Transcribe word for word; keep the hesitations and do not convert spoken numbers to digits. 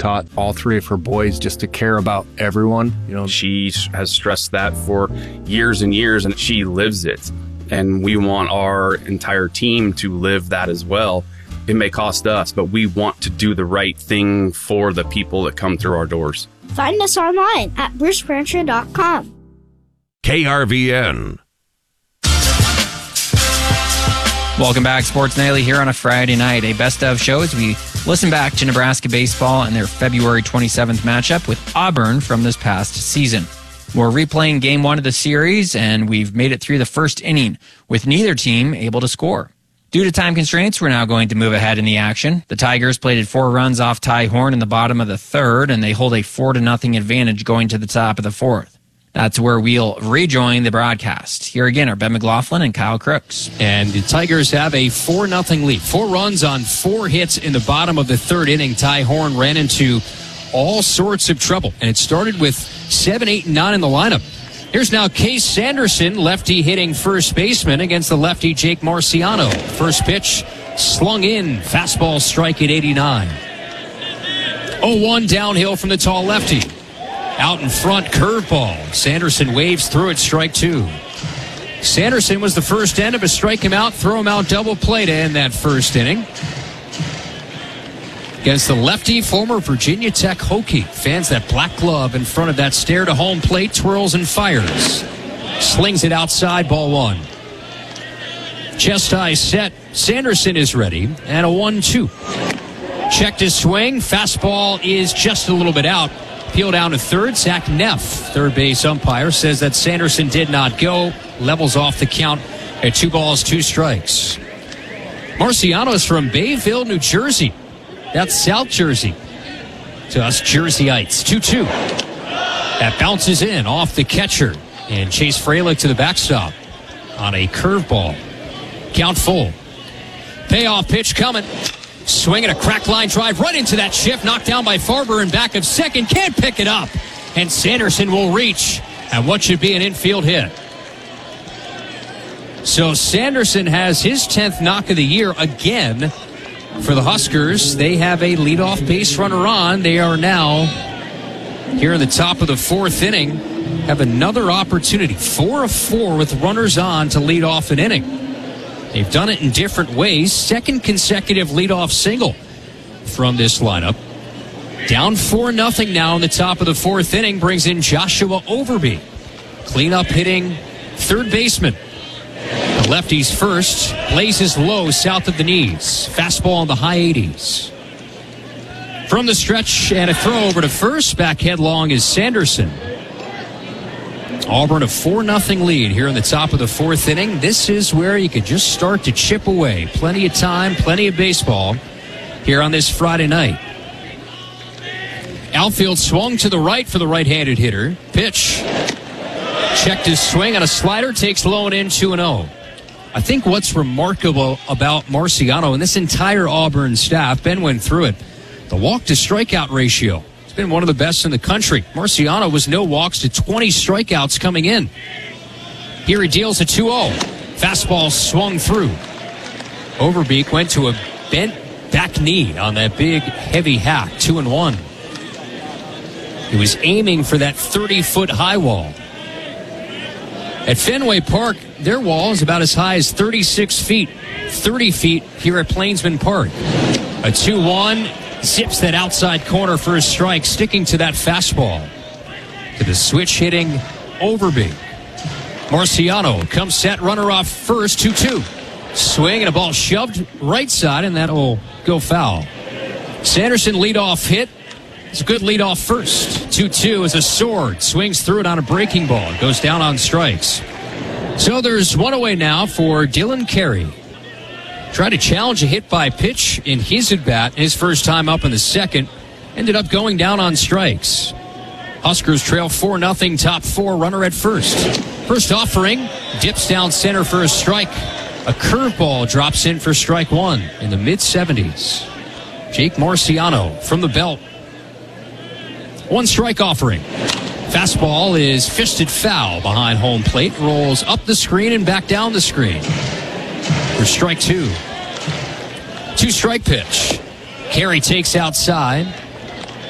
taught all three of her boys just to care about everyone. You know, she has stressed that for years and years, and she lives it. And we want our entire team to live that as well. It may cost us, but we want to do the right thing for the people that come through our doors. Find us online at bruce brancher dot com. K R V N. Welcome back, Sports Nightly, here on a Friday night. A best of show as we listen back to Nebraska baseball and their February twenty-seventh matchup with Auburn from this past season. We're replaying game one of the series, and we've made it through the first inning with neither team able to score. Due to time constraints, we're now going to move ahead in the action. The Tigers plated four runs off Ty Horn in the bottom of the third, and they hold a four to nothing advantage going to the top of the fourth. That's where we'll rejoin the broadcast. Here again are Ben McLaughlin and Kyle Crooks. And the Tigers have a four nothing lead. Four runs on four hits in the bottom of the third inning. Ty Horn ran into all sorts of trouble, and it started with seven, eight, and nine in the lineup. Here's now Case Sanderson, lefty hitting first baseman against the lefty Jake Marciano. First pitch slung in, fastball strike at eighty-nine. oh one downhill from the tall lefty. Out in front, curveball. Sanderson waves through it, strike two. Sanderson was the first end of a strike him out, throw him out double play to end that first inning. Against the lefty, former Virginia Tech Hokie. Fans that black glove in front of that stair to home plate, twirls and fires. Slings it outside, ball one. Chest high set. Sanderson is ready, and a one two. Checked his swing. Fastball is just a little bit out. Peel down to third. Zach Neff, third base umpire, says that Sanderson did not go. Levels off the count at two balls, two strikes. Marciano is from Bayville, New Jersey. That's South Jersey. To us Jerseyites. two two. That bounces in off the catcher. And Chase Fralick to the backstop on a curveball. Count full. Payoff pitch coming. Swinging a crack line drive right into that shift. Knocked down by Farber in back of second. Can't pick it up. And Sanderson will reach. And what should be an infield hit. So Sanderson has his tenth knock of the year again. For the Huskers, they have a leadoff base runner on. They are now here in the top of the fourth inning. Have another opportunity. Four of four with runners on to lead off an inning. They've done it in different ways. Second consecutive leadoff single from this lineup. Down four nothing now in the top of the fourth inning. Brings in Joshua Overby. Cleanup hitting third baseman. The lefty's first, blazes low south of the knees. Fastball in the high eighties. From the stretch and a throw over to first. Back headlong is Sanderson. Auburn a four nothing lead here in the top of the fourth inning. This is where you could just start to chip away. Plenty of time, plenty of baseball here on this Friday night. Outfield swung to the right for the right-handed hitter. Pitch. Checked his swing on a slider, takes low and in, two and oh. I think what's remarkable about Marciano and this entire Auburn staff, Ben went through it, the walk-to-strikeout ratio. It's been one of the best in the country. Marciano was no walks to twenty strikeouts coming in. Here he deals a two oh. Fastball swung through. Overbeek went to a bent back knee on that big, heavy hack, two and one. He was aiming for that thirty-foot high wall. At Fenway Park, their wall is about as high as thirty-six feet, thirty feet here at Plainsman Park. A two one, zips that outside corner for a strike, sticking to that fastball. To the switch hitting Overby. Marciano comes set, runner off first, two two. Swing and a ball shoved right side, and that will go foul. Sanderson leadoff hit. It's a good lead off first. two two is a sword. Swings through it on a breaking ball. Goes down on strikes. So there's one away now for Dylan Carey. Tried to challenge a hit by pitch in his at-bat. His first time up in the second. Ended up going down on strikes. Huskers trail four nothing, top four, runner at first. First offering, dips down center for a strike. A curveball drops in for strike one in the mid-seventies. Jake Marciano from the belt. One strike offering. Fastball is fisted foul behind home plate. Rolls up the screen and back down the screen. For strike two. Two strike pitch. Carey takes outside.